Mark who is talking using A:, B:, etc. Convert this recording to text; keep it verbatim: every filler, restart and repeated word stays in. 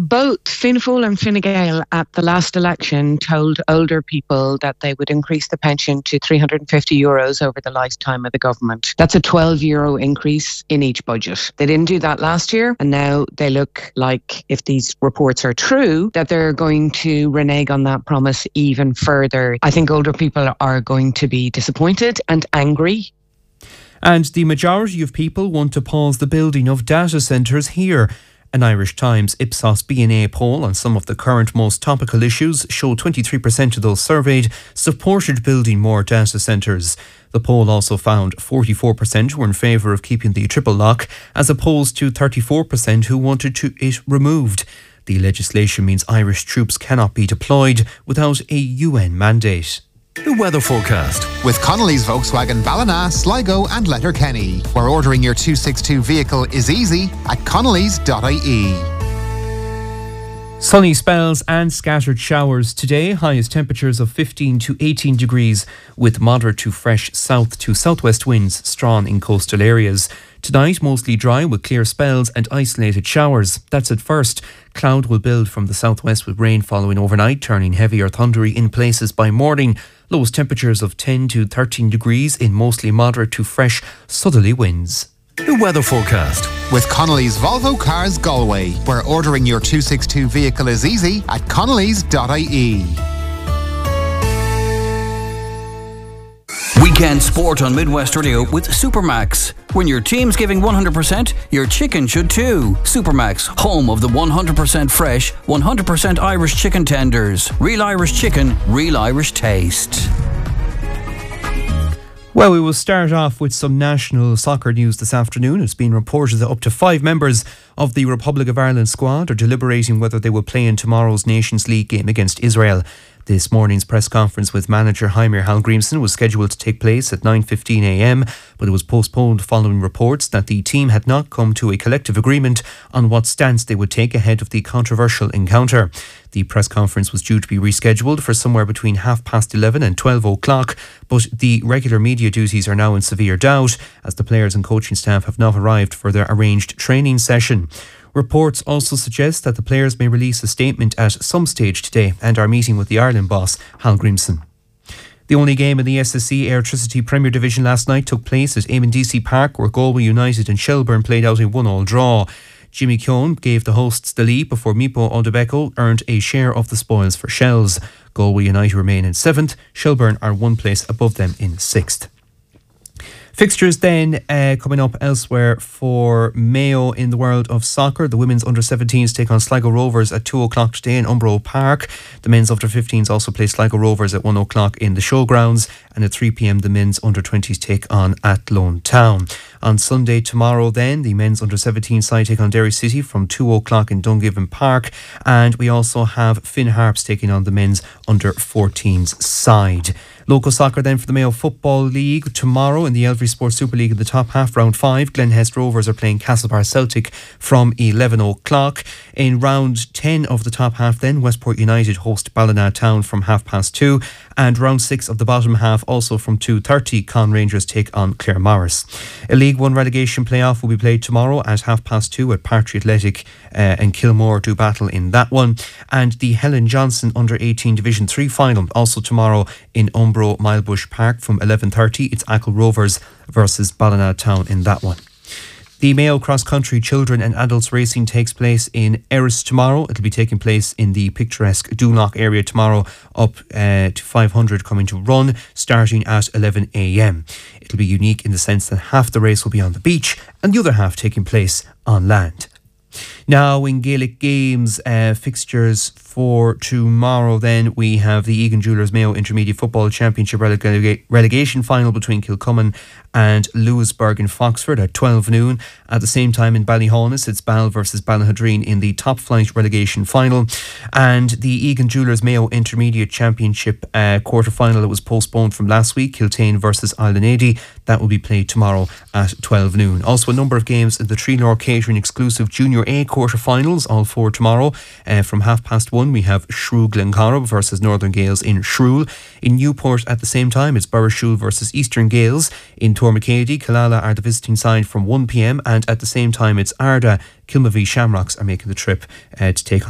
A: Both Fianna Fáil and Fine Gael at the last election told older people that they would increase the pension to three hundred fifty euros over the lifetime of the government. That's a twelve euro increase in each budget. They didn't do that last year, and now they look like, if these reports are true, that they're going to renege on that promise even further. I think older people are going to be disappointed and angry.
B: And the majority of people want to pause the building of data centres here. An Irish Times Ipsos B N A poll on some of the current most topical issues showed twenty-three percent of those surveyed supported building more data centres. The poll also found forty-four percent were in favour of keeping the triple lock, as opposed to thirty-four percent who wanted to it removed. The legislation means Irish troops cannot be deployed without a U N mandate.
C: The weather forecast with Connolly's Volkswagen Ballina, Sligo and Letterkenny, where ordering your two sixty-two vehicle is easy at connellys dot I E.
B: Sunny spells and scattered showers today. Highest temperatures of fifteen to eighteen degrees, with moderate to fresh south to southwest winds strong in coastal areas. Tonight, mostly dry with clear spells and isolated showers. That's at first. Cloud will build from the southwest with rain following overnight, turning heavy or thundery in places by morning. Lowest temperatures of ten to thirteen degrees in mostly moderate to fresh southerly winds.
C: The weather forecast with Connolly's Volvo Cars Galway, where ordering your two sixty-two vehicle is easy at connellys dot I E.
D: Weekend sport on Midwest Radio with Supermax. When your team's giving one hundred percent, your chicken should too. Supermax, home of the one hundred percent fresh, one hundred percent Irish chicken tenders. Real Irish chicken, real Irish taste.
B: Well, we will start off with some national soccer news this afternoon. It's been reported that up to five members of the Republic of Ireland squad are deliberating whether they will play in tomorrow's Nations League game against Israel. This morning's press conference with manager Heimir Hallgrímsson was scheduled to take place at nine fifteen a m, but it was postponed following reports that the team had not come to a collective agreement on what stance they would take ahead of the controversial encounter. The press conference was due to be rescheduled for somewhere between half past eleven and twelve o'clock, but the regular media duties are now in severe doubt as the players and coaching staff have not arrived for their arranged training session. Reports also suggest that the players may release a statement at some stage today and are meeting with the Ireland boss, Hallgrímsson. The only game in the S S C Airtricity Premier Division last night took place at Eamon D C Park, where Galway United and Shelburne played out a one-all draw. Jimmy Keown gave the hosts the lead before Mipo Odebeko earned a share of the spoils for Shells. Galway United remain in seventh, Shelburne are one place above them in sixth. Fixtures then uh, coming up elsewhere for Mayo in the world of soccer. The women's under seventeens take on Sligo Rovers at two o'clock today in Umbro Park. The men's under fifteens also play Sligo Rovers at one o'clock in the showgrounds. And at three p m the men's under twenties take on Athlone Town. On Sunday tomorrow then, the men's under seventeen side take on Derry City from two o'clock in Dungiven Park. And we also have Finn Harps taking on the men's under fourteens side. Local soccer then for the Mayo Football League. Tomorrow in the Elvery Sports Super League in the top half, round five, Glenhest Rovers are playing Castlebar Celtic from eleven o'clock. In round ten of the top half then, Westport United host Ballina Town from half past two. And round six of the bottom half, also from two thirty, Con Rangers take on Claremorris. A League One relegation playoff will be played tomorrow at half past two at Partry Athletic uh, and Kilmore do battle in that one. And the Helen Johnson under eighteen Division three final also tomorrow in Umbro Milebush Park from eleven thirty. It's Achill Rovers versus Ballina Town in that one. The Mayo Cross Country Children and Adults Racing takes place in Erris tomorrow. It'll be taking place in the picturesque Doonlock area tomorrow, up uh, to five hundred coming to run, starting at eleven a m. It'll be unique in the sense that half the race will be on the beach and the other half taking place on land. Now in Gaelic Games uh, fixtures for tomorrow then, we have the Egan Jewellers Mayo Intermediate Football Championship relega- relegation final between Kilcummin and Lewisburg in Foxford at twelve noon. At the same time in Ballyhaunis, it's Ball versus Ballinhadreen in the top flight relegation final. And the Egan Jewellers Mayo Intermediate Championship uh, quarter final that was postponed from last week, Kiltane versus Islanady, that will be played tomorrow at twelve noon. Also a number of games in the Tree-Nor Catering exclusive Junior A quarter finals, all four tomorrow. Uh, from half past one we have Shrew Glencorrib versus Northern Gales in Shrew. In Newport at the same time it's Burrishoole versus Eastern Gales. In Tormacady, Killala are the visiting side from one p m, and at the same time it's Arda, Kilmavie Shamrocks are making the trip uh, to take on